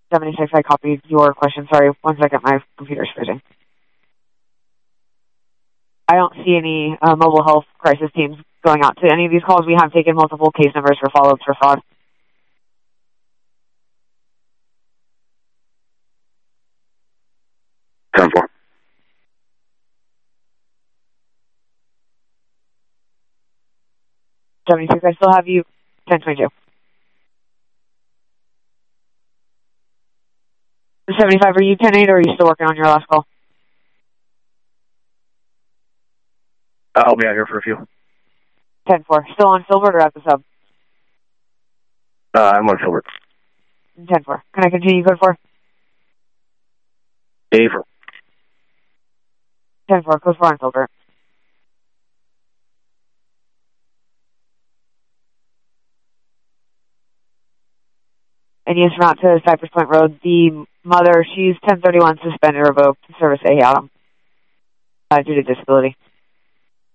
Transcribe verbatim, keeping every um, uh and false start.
seventy-six, I copied your question. Sorry, one second, my computer's freezing. I don't see any uh, mobile health crisis teams going out to any of these calls. We have taken multiple case numbers for follow-ups for fraud. ten four. seventy-six, I still have you. ten twenty-two. seventy-five, are you ten eight or are you still working on your last call? Uh, I'll be out here for a few. ten four. Still on Filbert or at the sub? Uh, I'm on Filbert. ten four. Can I continue code four? A four. ten four. Code four on Filbert. And yes, route to Cypress Point Road. The mother, she's ten thirty-one, suspended, revoked, service A, Adam, uh, due to disability.